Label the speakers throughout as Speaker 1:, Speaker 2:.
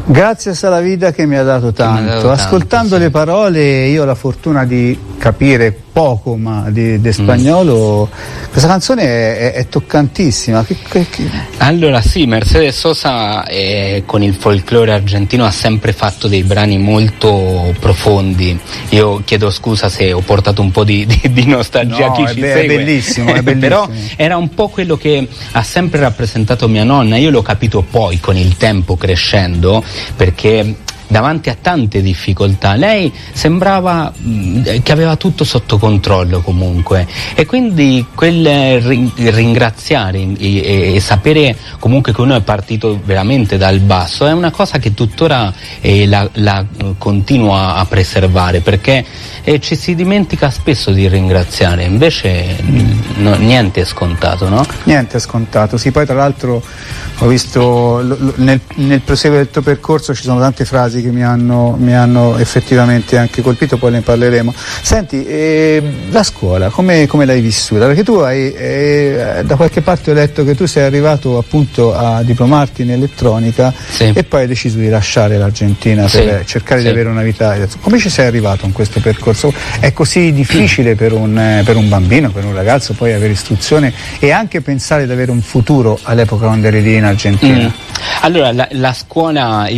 Speaker 1: Grazie a la vita che mi ha dato tanto. Ascoltando
Speaker 2: sì.
Speaker 1: le parole, io ho la fortuna di capire poco, ma di spagnolo. Questa canzone è toccantissima.
Speaker 2: Allora sì, Mercedes Sosa con il folklore argentino ha sempre fatto dei brani molto profondi. Io chiedo scusa se ho portato un po' di nostalgia a chi ci segue.
Speaker 1: È bellissimo, è bellissimo.
Speaker 2: Però era un po' quello che ha sempre rappresentato mia nonna. Io l'ho capito poi con il tempo, crescendo, perché davanti a tante difficoltà lei sembrava che aveva tutto sotto controllo comunque, e quindi quel ringraziare e sapere comunque che uno è partito veramente dal basso è una cosa che tuttora la continua a preservare, perché ci si dimentica spesso di ringraziare, invece niente è scontato, no?
Speaker 1: Niente è scontato, sì. Poi tra l'altro ho visto nel proseguo del tuo percorso ci sono tante frasi che mi hanno effettivamente anche colpito, poi ne parleremo. Senti, la scuola come l'hai vissuta? Perché tu da qualche parte ho letto che tu sei arrivato appunto a diplomarti in elettronica, sì, e poi hai deciso di lasciare l'Argentina per cercare di avere una vita. Come ci sei arrivato in questo percorso? È così difficile per un bambino, per un ragazzo poi avere istruzione e anche pensare di avere un futuro all'epoca quando eri lì in Argentina?
Speaker 2: Allora la scuola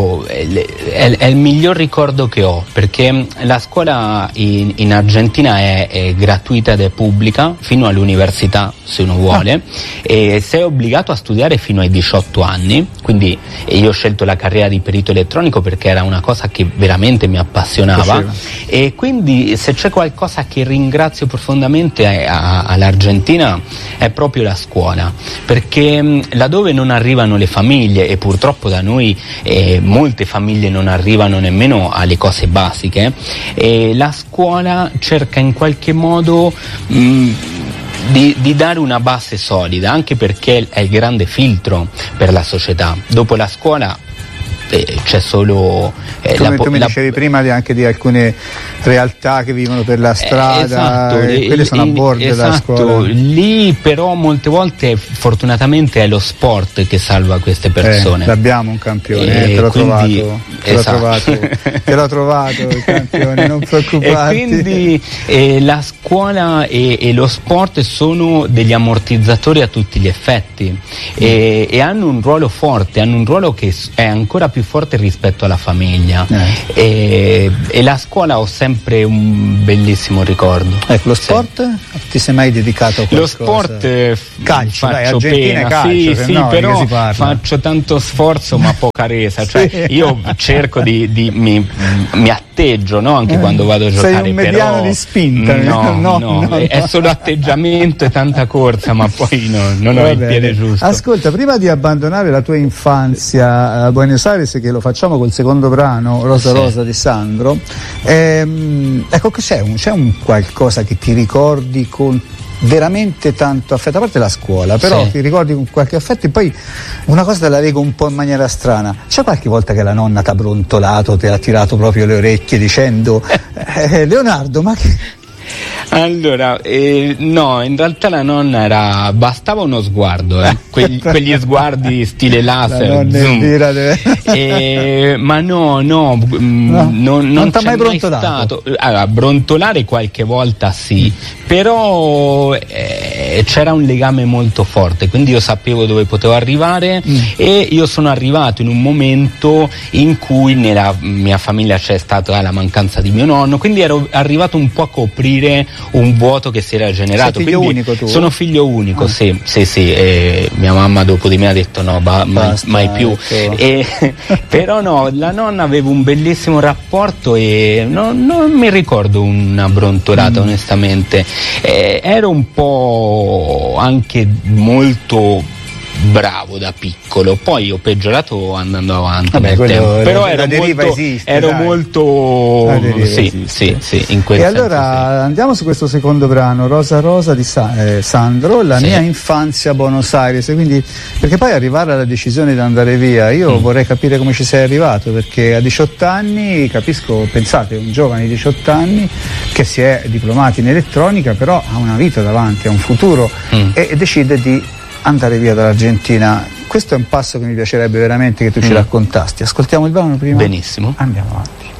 Speaker 2: è il miglior ricordo che ho, perché la scuola in Argentina è gratuita ed è pubblica fino all'università, se uno vuole, e sei obbligato a studiare fino ai 18 anni, quindi io ho scelto la carriera di perito elettronico perché era una cosa che veramente mi appassionava, e quindi se c'è qualcosa che ringrazio profondamente all'Argentina è proprio la scuola, perché laddove non arrivano le famiglie, e purtroppo da noi molte famiglie non arrivano nemmeno alle cose basiche, la scuola cerca in qualche modo di dare una base solida, anche perché è il grande filtro per la società. Dopo la scuola c'è solo
Speaker 1: tu mi dicevi prima anche di alcune realtà che vivono per la strada,
Speaker 2: esatto,
Speaker 1: quelle sono a bordo della scuola.
Speaker 2: Lì però molte fortunatamente è lo sport che salva queste persone.
Speaker 1: Abbiamo un campione, te l'ho trovato il campione, non preoccuparti.
Speaker 2: E quindi la scuola e lo sport sono degli ammortizzatori a tutti gli effetti, e hanno un ruolo forte, hanno un ruolo che è ancora più forte rispetto alla famiglia, e la scuola ho sempre un bellissimo ricordo.
Speaker 1: Ecco, lo sport? Ti sei mai dedicato a qualcosa?
Speaker 2: Lo sport
Speaker 1: calcio,
Speaker 2: faccio pena,
Speaker 1: calcio,
Speaker 2: sì,
Speaker 1: no,
Speaker 2: però faccio tanto sforzo ma poca resa, cioè io cerco mi atteggio, no? Anche quando vado a giocare.
Speaker 1: Sei un mediano
Speaker 2: però
Speaker 1: di spinta.
Speaker 2: No, è solo atteggiamento e tanta corsa, ma poi non ho il piede giusto.
Speaker 1: Ascolta, prima di abbandonare la tua infanzia a Buenos Aires, che lo facciamo col secondo brano, Rosa Rosa di Sandro, ecco, c'è un qualcosa che ti ricordi con veramente tanto affetto, a parte la scuola, però ti ricordi con qualche affetto, e poi una cosa te la leggo un po' in maniera strana: c'è qualche volta che la nonna t'ha brontolato, ti ha tirato proprio le orecchie dicendo Leonardo, ma che...
Speaker 2: Allora, no, in realtà la nonna bastava uno sguardo, quegli sguardi stile laser, zoom. Ma non
Speaker 1: t'ha mai brontolato?
Speaker 2: Stato. Allora, brontolare qualche volta sì, però c'era un legame molto forte, quindi io sapevo dove potevo arrivare, e io sono arrivato in un momento in cui nella mia famiglia c'è stata la mancanza di mio nonno, quindi ero arrivato un po' a coprire un vuoto che si era generato.
Speaker 1: Sei figlio unico tu?
Speaker 2: Sono figlio unico, sì. Mia mamma dopo di me ha detto no, mai più. Però no, la nonna aveva un bellissimo rapporto e non mi ricordo una brontolata, onestamente. Ero un po' anche molto bravo da piccolo, poi ho peggiorato andando avanti nel tempo, però ero molto in quel
Speaker 1: senso. E allora andiamo su questo secondo brano, Rosa Rosa di Sandro, la mia infanzia a Buenos Aires, quindi, perché poi arrivare alla decisione di andare via, io vorrei capire come ci sei arrivato, perché a 18 anni, pensate, un giovane di 18 anni che si è diplomato in elettronica, però ha una vita davanti, ha un futuro, e decide di andare via dall'Argentina. questo è un passo che mi piacerebbe veramente che tu ci raccontassi. Ascoltiamo il brano prima?
Speaker 2: Benissimo.
Speaker 1: Andiamo avanti.